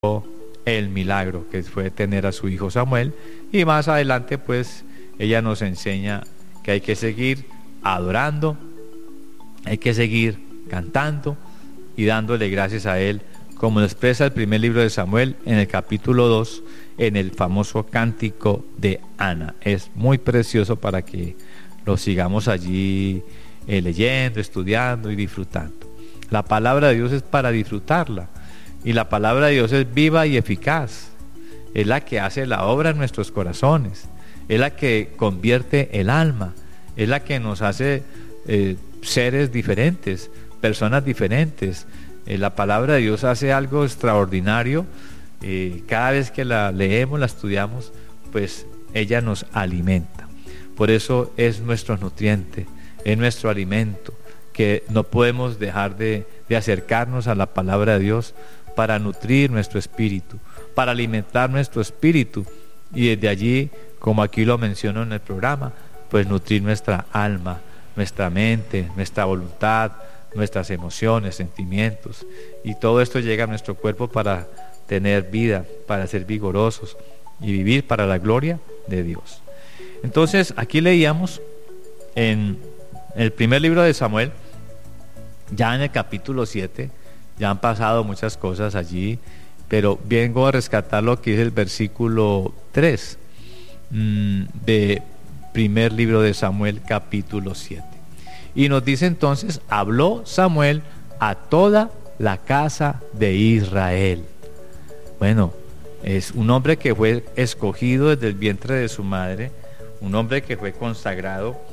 el milagro que fue tener a su hijo Samuel, y más adelante pues ella nos enseña que hay que seguir adorando, hay que seguir cantando y dándole gracias a él, como lo expresa el primer libro de Samuel en el capítulo 2, en el famoso cántico de Ana. Es muy precioso para que lo sigamos allí leyendo, estudiando y disfrutando. La palabra de Dios es para disfrutarla, y la palabra de Dios es viva y eficaz. Es la que hace la obra en nuestros corazones, es la que convierte el alma, es la que nos hace seres diferentes, personas diferentes. La palabra de Dios hace algo extraordinario. Cada vez que la leemos, la estudiamos, pues ella nos alimenta. Por eso es nuestro nutriente, es nuestro alimento, que no podemos dejar de acercarnos a la palabra de Dios para nutrir nuestro espíritu, para alimentar nuestro espíritu, y desde allí, como aquí lo menciono en el programa, pues nutrir nuestra alma, nuestra mente, nuestra voluntad, nuestras emociones, sentimientos, y todo esto llega a nuestro cuerpo para tener vida, para ser vigorosos y vivir para la gloria de Dios. Entonces aquí leíamos en el primer libro de Samuel, ya en el capítulo 7, ya han pasado muchas cosas allí, pero vengo a rescatar lo que es el versículo 3 de primer libro de Samuel, capítulo 7. Y nos dice entonces: habló Samuel a toda la casa de Israel. Bueno, es un hombre que fue escogido desde el vientre de su madre, un hombre que fue consagrado